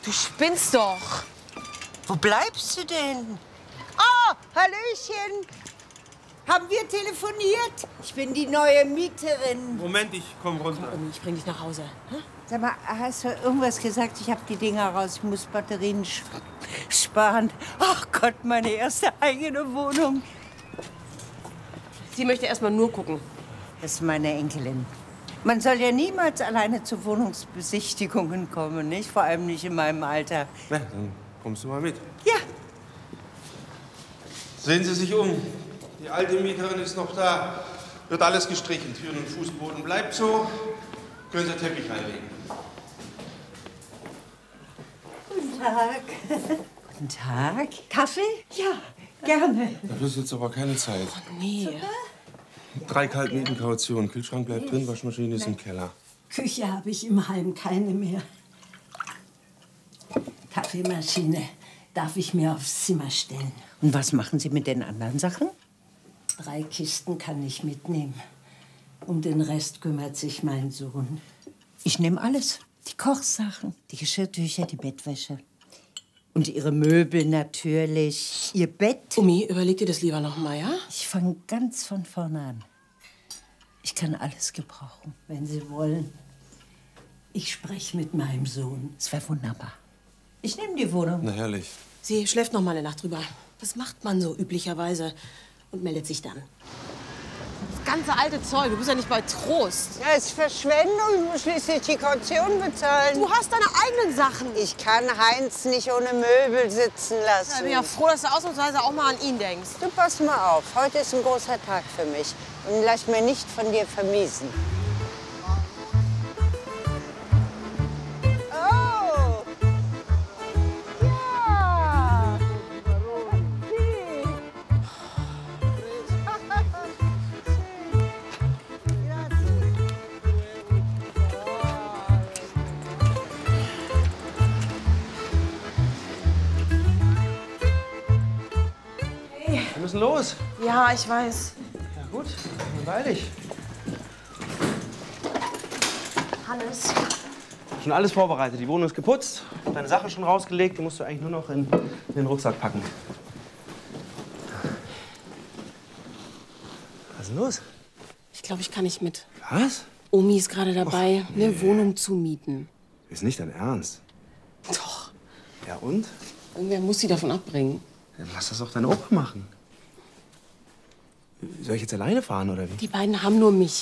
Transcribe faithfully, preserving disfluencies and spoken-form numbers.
Du spinnst doch. Wo bleibst du denn? Oh, Hallöchen. Haben wir telefoniert? Ich bin die neue Mieterin. Moment, ich komm runter. Komm, Omi, ich bring dich nach Hause. Hm? Sag mal, hast du irgendwas gesagt? Ich habe die Dinger raus. Ich muss Batterien sparen. Ach Gott, meine erste eigene Wohnung. Sie möchte erst mal nur gucken. Das ist meine Enkelin. Man soll ja niemals alleine zu Wohnungsbesichtigungen kommen, nicht? Vor allem nicht in meinem Alter. Na, dann kommst du mal mit. Ja. Sehen Sie sich um. Die alte Mieterin ist noch da. Wird alles gestrichen. Türen und Fußboden bleibt so. Können Sie Teppich einlegen. Guten Tag. Guten Tag. Kaffee? Ja, gerne. Dafür ist jetzt aber keine Zeit. Nee. Drei Kaltmietenkaution. Kühlschrank bleibt drin, Waschmaschine ist im Keller. Küche habe ich im Heim keine mehr. Kaffeemaschine darf ich mir aufs Zimmer stellen. Und was machen Sie mit den anderen Sachen? Drei Kisten kann ich mitnehmen. Um den Rest kümmert sich mein Sohn. Ich nehme alles. Die Kochsachen, die Geschirrtücher, die Bettwäsche. Und Ihre Möbel natürlich. Ihr Bett. Omi, überleg dir das lieber noch mal, ja? Ich fange ganz von vorne an. Ich kann alles gebrauchen. Wenn Sie wollen. Ich spreche mit meinem Sohn. Es wäre wunderbar. Ich nehme die Wohnung. Na herrlich. Sie schläft noch mal eine Nacht drüber. Das macht man so üblicherweise. Und meldet sich dann. Das ganze alte Zeug, du bist ja nicht bei Trost. Ja, es ist Verschwendung. Ich muss schließlich die Kaution bezahlen. Du hast deine eigenen Sachen. Ich kann Heinz nicht ohne Möbel sitzen lassen. Ich bin ja froh, dass du ausnahmsweise auch mal an ihn denkst. Du pass mal auf. Heute ist ein großer Tag für mich. Und lass mir nicht von dir vermiesen. Oh! Ja! Wir müssen los. Ja, ich weiß. Ja gut, dann beeil dich. Hannes. Schon alles vorbereitet. Die Wohnung ist geputzt, deine Sachen schon rausgelegt. Die musst du eigentlich nur noch in, in den Rucksack packen. Was ist denn los? Ich glaube, ich kann nicht mit. Was? Omi ist gerade dabei, oh, nee. eine Wohnung zu mieten. Ist nicht dein Ernst? Doch. Ja und? Irgendwer muss sie davon abbringen. Dann lass das auch deine Opa machen. Soll ich jetzt alleine fahren oder wie? Die beiden haben nur mich.